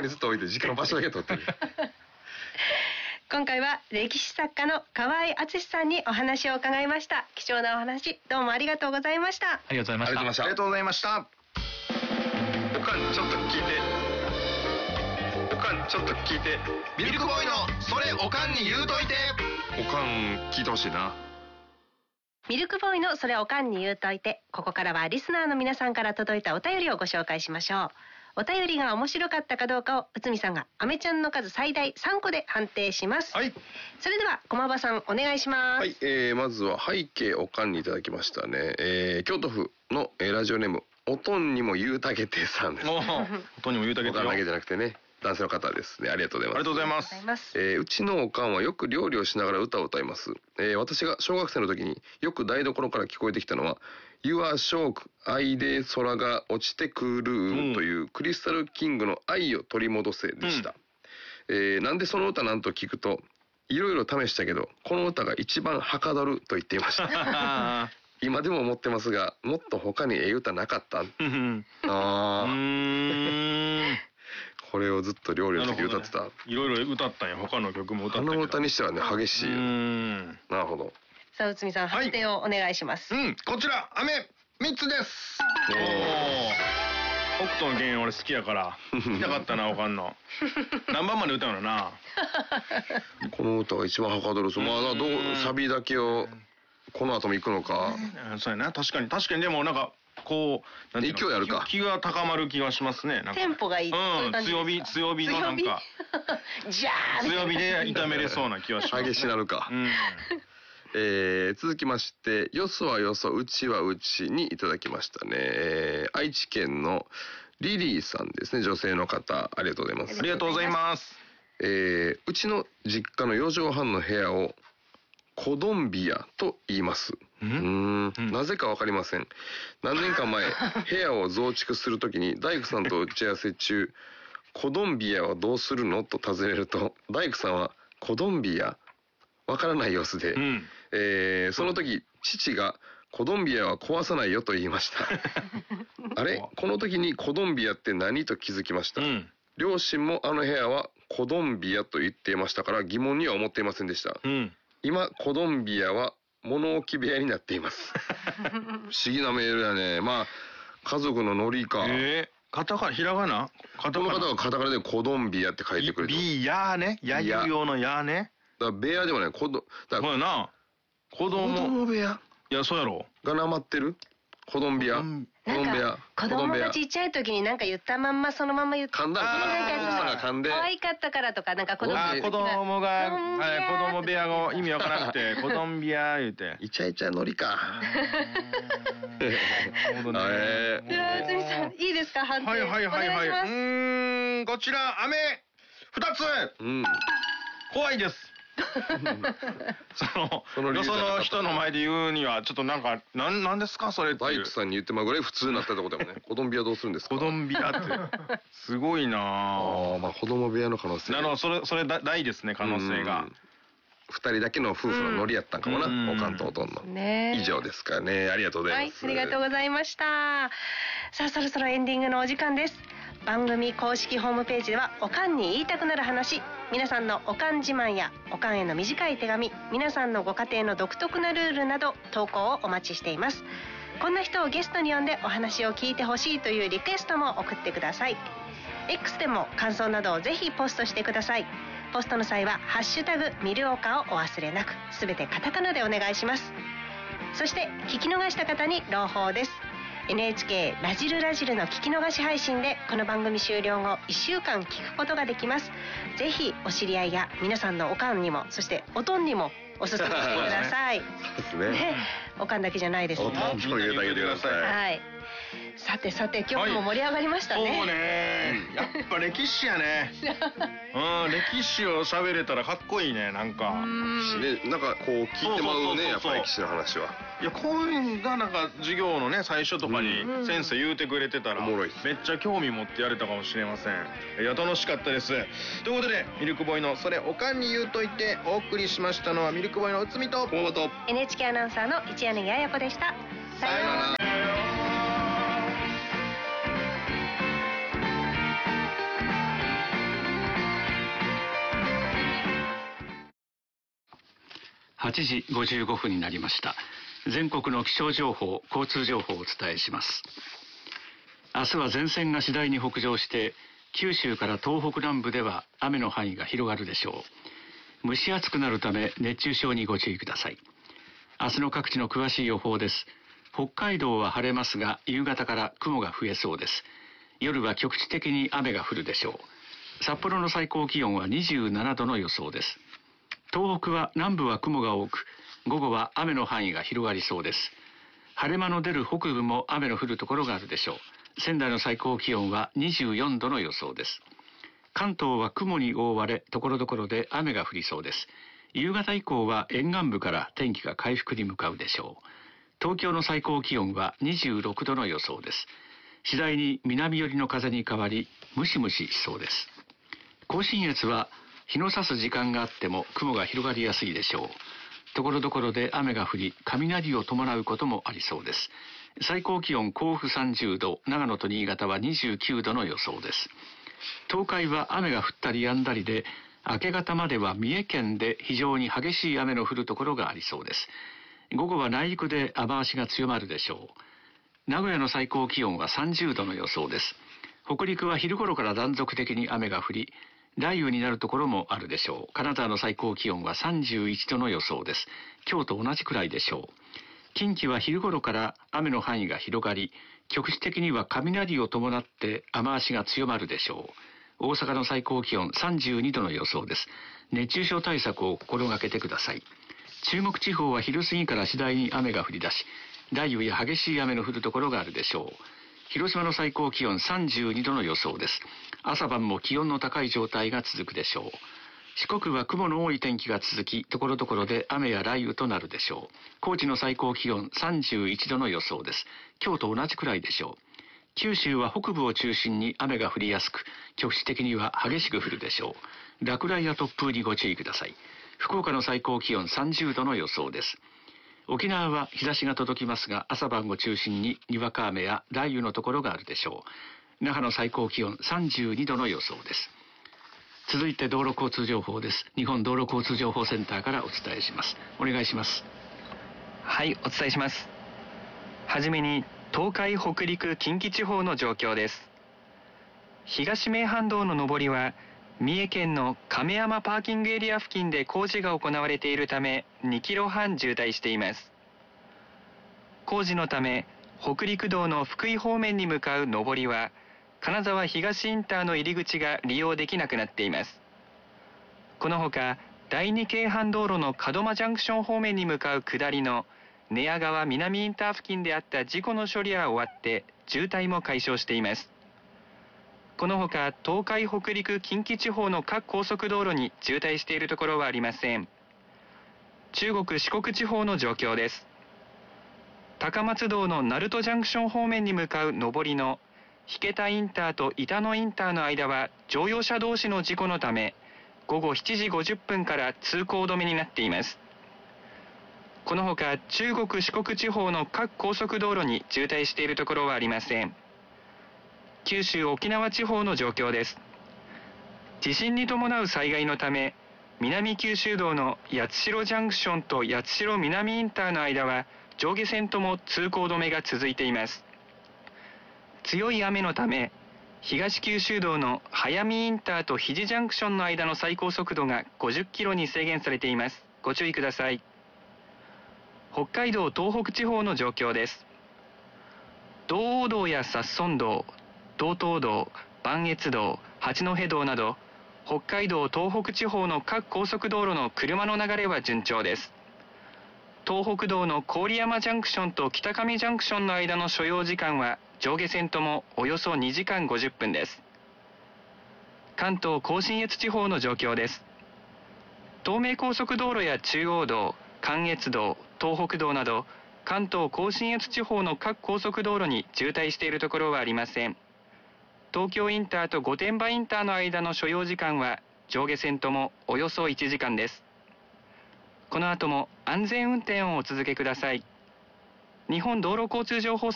にずっと置いて時間場所だけ取ってる。 今回は歴史作家の河合敦さんにお話を伺いました。貴重なお話どうもありがとうございました。 ありがとうございました。 ありがとうございました。おかんちょっと聞いて。おかんちょっと聞いて。ミルクボーイのそれおかんに言うといて。おかん聞いてほしいな。 ミルクボーイのそれおかんに言うといて。ここからはリスナーの皆さんから届いたお便りをご紹介しましょう。お便りが面白かったかどうかを内海さんがアメちゃんの数最大3個で判定します。 はい。 それでは駒場さんお願いします。 はい、まずは背景おかんにいただきましたね。京都府の、ラジオネームおとんにも言うたけてさんです。 おとんにも言うたけてよ。 おかんだけじゃなくてね、男性の方ですね。ありがとうございます。 ありがとうございます。 うちのおかんはよく料理をしながら歌を歌います。私が小学生の時によく台所から聞こえてきたのは Your Shock 愛で空が落ちてくるというクリスタルキングの愛を取り戻せでした。なんでその歌なんと聞くといろいろ試したけどこの歌が一番はかどると言っていました。今でも思ってますがもっと他にええ歌なかった？これをずっと料理の時歌ってた。 いろいろ歌ったんや。他の曲も歌ったけど。 あの歌にしてはね激しいよ。なるほど。 さあ内海さん判定をお願いします。 こちら飴3つです。北斗の拳俺好きやから見たかったなおかんの。何番まで歌うのな。 この歌が一番はかどる。まあどうサビだけをこの後も行くのか。 そうやな。確かにでもなんかこう勢いあるか。 気が高まる気がしますね。 テンポがいい。 強火のなんかじゃあ強火で炒めれそうな気がします。 激しなるか。続きましてよそはよそうちはうちにいただきましたね。愛知県のリリーさんですね。女性の方ありがとうございます。 ありがとうございます。 うちの実家の4畳半の部屋をコドンビアと言います。なぜかわかりません。何年か前部屋を増築するときに大工さんと打ち合わせ中コドンビアはどうするのと尋ねると大工さんはコドンビアわからない様子で、その時父がコドンビアは壊さないよと言いました。あれこの時にコドンビアって何と気づきました。両親もあの部屋はコドンビアと言っていましたから疑問には思っていませんでした。今コドンビアは物置部屋になっています。不思議なメールだね。まあ家族のノリか。 カタカナひらがな？ この方がカタカナでコドンビアって書いてくれてる。 ビヤーね。やゆ用のやーね。 だから部屋でもないそうやな。子供部屋。 いやそうやろ。 がなまってる。コドンビア。 子供がちっちゃい時になんか言ったまんまそのまま言って。 噛んだんかな。噛んで。 可愛かったからとかなんか子供部屋が意味わからなくてコドンビア言うて。 イチャイチャノリか。 なるほどね。 内海さんいいですか判定。 はい。こちら飴2つ。怖いです。そのよその人の前で言うにはちょっとなんですかそれっていう。 大工さんに言ってまうぐらい普通になったとこでもね。コドンビアどうするんですか。 コドンビアってすごいなあ。 まあ子供部屋の可能性。 なるほど。それ大ですね可能性が。 2人だけの夫婦のノリやったんかもな。おかんとおとんの。以上ですかね。ありがとうございます。 はい、ありがとうございました。さあそろそろエンディングのお時間です。番組公式ホームページではおかんに言いたくなる話、皆さんのおかん自慢やおかんへの短い手紙、皆さんのご家庭の独特なルールなど投稿をお待ちしています。こんな人をゲストに呼んでお話を聞いてほしいというリクエストも送ってください。 X でも感想などをぜひポストしてください。ポストの際はハッシュタグミルオカをお忘れなく、すべてカタカナでお願いします。そして聞き逃した方に朗報です。NHK ラジルラジルの聞き逃し配信でこの番組終了後1週間聞くことができます。ぜひお知り合いや皆さんのおかんにもそしておとんにもおすすめしてください。 そうですね。 おかんだけじゃないですよ。 おとんにも入れてあげてください。 はい。さて今日も盛り上がりましたね。 そうね。やっぱ歴史やね。歴史を喋れたらかっこいいね。なんかなんかこう聞いてまうね。やっぱ歴史の話は。 いやこういうのがなんか授業のね最初とかに先生言うてくれてたらめっちゃ興味持ってやれたかもしれません。いや楽しかったです。ということでミルクボーイのそれおかんに言うといてお送りしましたのはミルクボーイの内海と河本 NHK アナウンサーの一柳彩子でした。さようなら。 8時55分になりました。全国の気象情報、交通情報をお伝えします。明日は前線が次第に北上して九州から東北南部では雨の範囲が広がるでしょう。蒸し暑くなるため熱中症にご注意ください。明日の各地の詳しい予報です。北海道は晴れますが夕方から雲が増えそうです。夜は局地的に雨が降るでしょう。札幌の最高気温は27度の予想です。東北は南部は雲が多く午後は雨の範囲が広がりそうです。晴れ間の出る北部も雨の降るところがあるでしょう。仙台の最高気温は24度の予想です。関東は雲に覆われ所々で雨が降りそうです。夕方以降は沿岸部から天気が回復に向かうでしょう。東京の最高気温は26度の予想です。次第に南寄りの風に変わりムシムシしそうです。甲信越は日の差す時間があっても雲が広がりやすいでしょう。所々で雨が降り雷を伴うこともありそうです。最高気温甲府30度、長野と新潟は29度の予想です。東海は雨が降ったり止んだりで明け方までは三重県で非常に激しい雨の降るところがありそうです。午後は内陸で雨足が強まるでしょう。名古屋の最高気温は30度の予想です。北陸は昼頃から断続的に雨が降り雷雨になるところもあるでしょう。金沢の最高気温は31度の予想です。今日と同じくらいでしょう。近畿は昼頃から雨の範囲が広がり局地的には雷を伴って雨足が強まるでしょう。大阪の最高気温32度の予想です。熱中症対策を心がけてください。中国地方は昼過ぎから次第に雨が降り出し雷雨や激しい雨の降るところがあるでしょう。広島の最高気温32度の予想です。朝晩も気温の高い状態が続くでしょう。四国は雲の多い天気が続き所々で雨や雷雨となるでしょう。高知の最高気温31度の予想です。今日と同じくらいでしょう。九州は北部を中心に雨が降りやすく局地的には激しく降るでしょう。落雷や突風にご注意ください。福岡の最高気温30度の予想です。沖縄は日差しが届きますが朝晩を中心ににわか雨や雷雨のところがあるでしょう。那覇の最高気温32度の予想です。続いて道路交通情報です。日本道路交通情報センターからお伝えします。お願いします。 はい、お伝えします。はじめに東海北陸近畿地方の状況です。東名阪道の上りは三重県の亀山パーキングエリア付近で工事が行われているため2キロ半渋滞しています。工事のため北陸道の福井方面に向かう上りは金沢東インターの入り口が利用できなくなっています。このほか第二京阪道路の門真ジャンクション方面に向かう下りの寝屋川南インター付近であった事故の処理は終わって渋滞も解消しています。このほか東海北陸近畿地方の各高速道路に渋滞しているところはありません。中国四国地方の状況です。高松道の鳴門ジャンクション方面に向かう上りの引田インターと板野インターの間は乗用車同士の事故のため午後7時50分から通行止めになっています。このほか中国四国地方の各高速道路に渋滞しているところはありません。九州沖縄地方の状況です。地震に伴う災害のため南九州道の八代ジャンクションと八代南インターの間は上下線とも通行止めが続いています。強い雨のため東九州道の早見インターと肘ジャンクションの間の最高速度が50キロに制限されています。ご注意ください。北海道東北地方の状況です。道央道や札村道、道東道、磐越道、八戸道など北海道東北地方の各高速道路の車の流れは順調です。東北道の郡山ジャンクションと北上ジャンクションの間の所要時間は上下線ともおよそ2時間50分です。関東甲信越地方の状況です。東名高速道路や中央道、関越道、東北道など関東甲信越地方の各高速道路に渋滞しているところはありません。東京インターと御殿場インターの間の所要時間は上下線ともおよそ1時間です。この後も安全運転をお続けください。日本道路交通情報